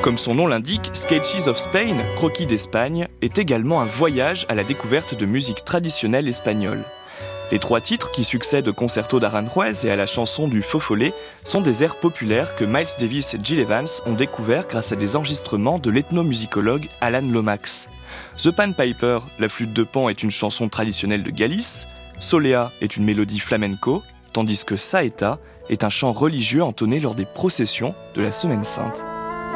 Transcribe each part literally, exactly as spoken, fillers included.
Comme son nom l'indique, Sketches of Spain, Croquis d'Espagne, est également un voyage à la découverte de musique traditionnelle espagnole. Les trois titres qui succèdent au Concerto d'Aranjuez et à la chanson du Faux Follet sont des airs populaires que Miles Davis et Gil Evans ont découverts grâce à des enregistrements de l'ethnomusicologue Alan Lomax. The Panpiper, la flûte de Pan, est une chanson traditionnelle de Galice, Solea est une mélodie flamenco, tandis que Saeta est un chant religieux entonné lors des processions de la Semaine Sainte.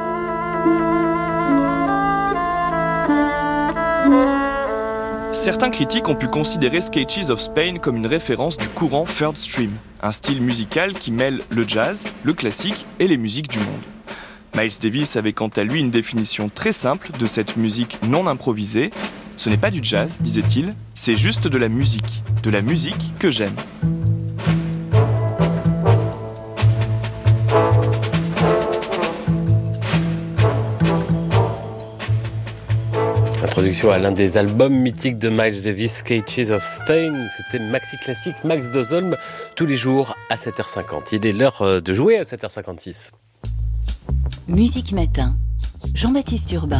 Certains critiques ont pu considérer Sketches of Spain comme une référence du courant Third Stream, un style musical qui mêle le jazz, le classique et les musiques du monde. Miles Davis avait quant à lui une définition très simple de cette musique non improvisée. Ce n'est pas du jazz, disait-il, c'est juste de la musique, de la musique que j'aime. Introduction à l'un des albums mythiques de Miles Davis, Sketches of Spain. C'était Maxi Classique, Max Dozholm, tous les jours à sept heures cinquante. Il est l'heure de jouer à sept heures cinquante-six. Musique Matin, Jean-Baptiste Urbain.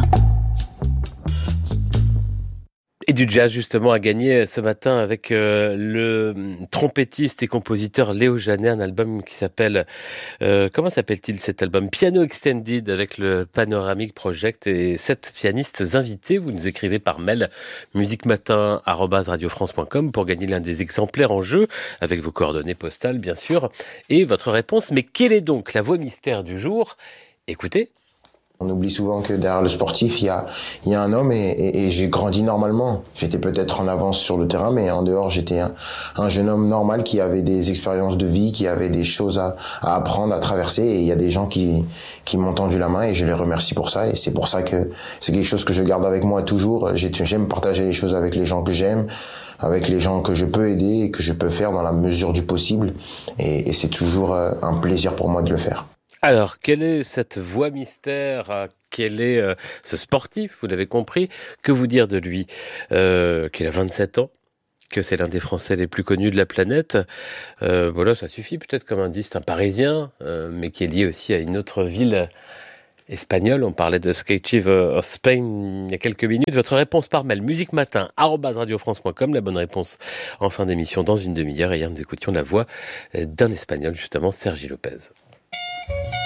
Et du jazz justement à gagner ce matin avec euh, le trompettiste et compositeur Léo Janet, un album qui s'appelle, euh, comment s'appelle-t-il cet album ? Piano Extended avec le Panoramic Project et sept pianistes invités. Vous nous écrivez par mail musiquematin arobase radio france point com pour gagner l'un des exemplaires en jeu avec vos coordonnées postales bien sûr et votre réponse. Mais quelle est donc la voix mystère du jour ? Écoutez. On oublie souvent que derrière le sportif, il y a, il y a un homme et, et, et j'ai grandi normalement. J'étais peut-être en avance sur le terrain, mais en dehors, j'étais un, un jeune homme normal qui avait des expériences de vie, qui avait des choses à, à apprendre, à traverser. Et il y a des gens qui, qui m'ont tendu la main et je les remercie pour ça. Et c'est pour ça que c'est quelque chose que je garde avec moi toujours. J'ai, j'aime partager les choses avec les gens que j'aime, avec les gens que je peux aider et que je peux faire dans la mesure du possible. Et, et c'est toujours un plaisir pour moi de le faire. Alors, quelle est cette voix mystère ? Quel est euh, ce sportif ? Vous l'avez compris. Que vous dire de lui ? euh, Qu'il a vingt-sept ans, que c'est l'un des Français les plus connus de la planète. Euh, voilà, ça suffit peut-être comme indice. C'est un Parisien, euh, mais qui est lié aussi à une autre ville espagnole. On parlait de Sketches of Spain il y a quelques minutes. Votre réponse par mail, musiquematin arobase radio france point com. La bonne réponse en fin d'émission dans une demi-heure. Et hier, nous écoutions la voix d'un Espagnol, justement, Sergi Lopez.